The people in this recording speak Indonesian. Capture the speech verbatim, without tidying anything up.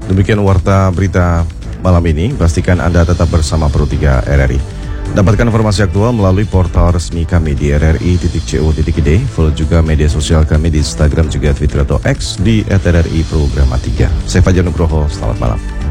Demikian warta berita malam ini. Pastikan Anda tetap bersama Pro tiga R R I. Dapatkan informasi aktual melalui portal resmi kami di r r i titik co titik i d. Follow juga media sosial kami di Instagram juga Twitter atau X di et r r i Programa tiga. Saya Fajar Nugroho, selamat malam.